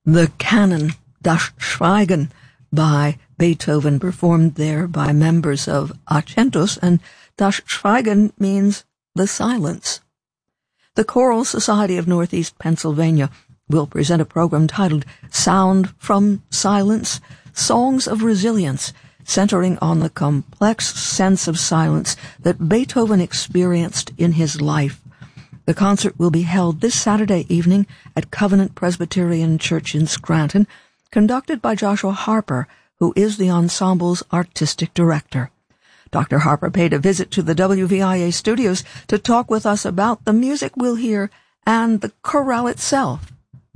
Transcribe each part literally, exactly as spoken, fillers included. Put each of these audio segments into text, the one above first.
The canon Das Schweigen by Beethoven, performed there by members of Acentus, and Das Schweigen means the silence. The Choral Society of Northeast Pennsylvania will present a program titled Sound from Silence, Songs of Resilience, centering on the complex sense of silence that Beethoven experienced in his life. The concert will be held this Saturday evening at Covenant Presbyterian Church in Scranton, conducted by Joshua Harper, who is the ensemble's artistic director. Doctor Harper paid a visit to the W V I A studios to talk with us about the music we'll hear and the chorale itself.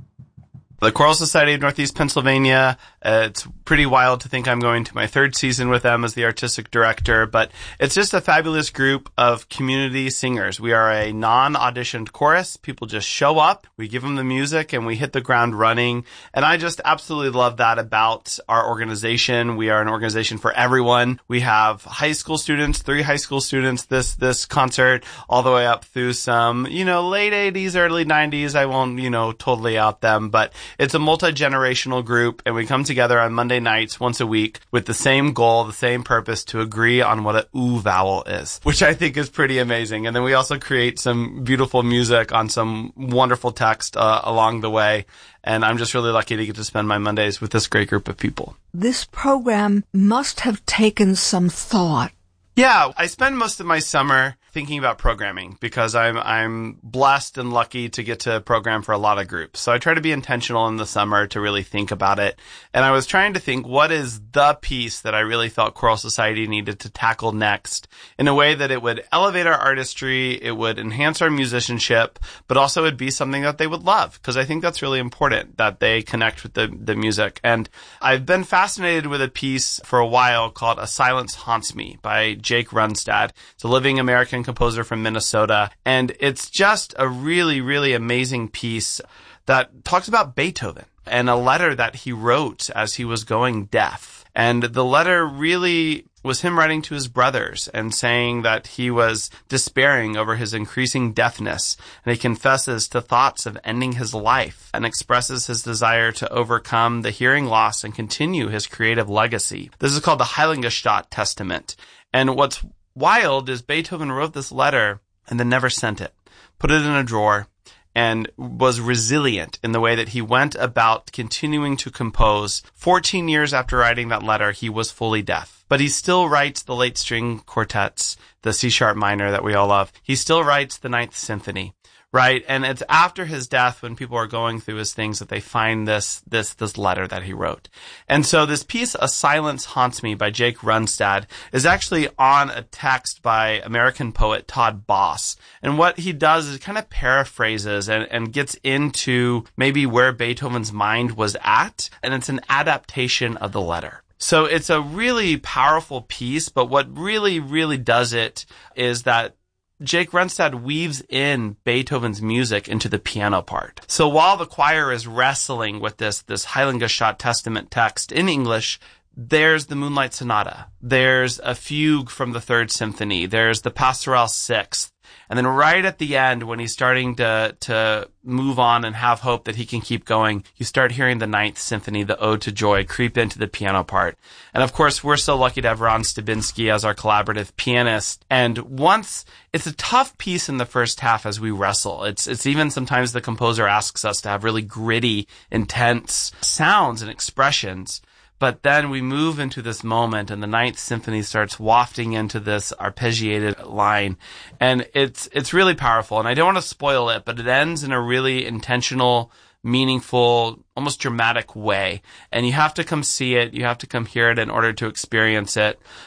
The Choral Society of Northeast Pennsylvania, uh, it's pretty wild to think I'm going to my third season with them as the artistic director, but it's just a fabulous group of community singers. We are a non-auditioned chorus. People just show up, we give them the music, and we hit the ground running. And I just absolutely love that about our organization. We are an organization for everyone. We have high school students, three high school students this, this concert, all the way up through some, you know, late eighties, early nineties. I won't, you know, totally out them, but it's a multi-generational group, and we come together on Monday nights once a week with the same goal, the same purpose, to agree on what a oo vowel is, which I think is pretty amazing. And then we also create some beautiful music on some wonderful text uh, along the way. And I'm just really lucky to get to spend my Mondays with this great group of people. This program must have taken some thought. Yeah, I spend most of my summer thinking about programming because I'm I'm blessed and lucky to get to program for a lot of groups. So I try to be intentional in the summer to really think about it. And I was trying to think, what is the piece that I really felt Choral Society needed to tackle next in a way that it would elevate our artistry, it would enhance our musicianship, but also it'd be something that they would love, because I think that's really important, that they connect with the, the music. And I've been fascinated with a piece for a while called A Silence Haunts Me by Jake Runstad. It's a living American composer from Minnesota, and it's just a really, really amazing piece that talks about Beethoven and a letter that he wrote as he was going deaf. And the letter really was him writing to his brothers and saying that he was despairing over his increasing deafness, and he confesses to thoughts of ending his life and expresses his desire to overcome the hearing loss and continue his creative legacy. This is called the Heiligenstadt Testament. And what's wild is Beethoven wrote this letter and then never sent it, put it in a drawer, and was resilient in the way that he went about continuing to compose. fourteen years after writing that letter, he was fully deaf. But he still writes the late string quartets, the C-sharp minor that we all love. He still writes the Ninth Symphony. Right, and it's after his death, when people are going through his things, that they find this this this letter that he wrote. And so this piece, A Silence Haunts Me by Jake Runstad, is actually on a text by American poet Todd Boss. And what he does is kind of paraphrases and, and gets into maybe where Beethoven's mind was at, and it's an adaptation of the letter. So it's a really powerful piece, but what really, really does it is that Jake Runstad weaves in Beethoven's music into the piano part. So while the choir is wrestling with this, this Heiligenstadt Testament text in English, there's the Moonlight Sonata. There's a fugue from the Third Symphony. There's the Pastoral Sixth. And then right at the end, when he's starting to to move on and have hope that he can keep going, you start hearing the Ninth Symphony, the Ode to Joy, creep into the piano part. And of course, we're so lucky to have Ron Stabinsky as our collaborative pianist. And once, it's a tough piece in the first half as we wrestle. It's it's even sometimes the composer asks us to have really gritty, intense sounds and expressions. But then we move into this moment, and the Ninth Symphony starts wafting into this arpeggiated line. And it's it's really powerful. And I don't want to spoil it, but it ends in a really intentional, meaningful, almost dramatic way. And you have to come see it. You have to come hear it in order to experience it.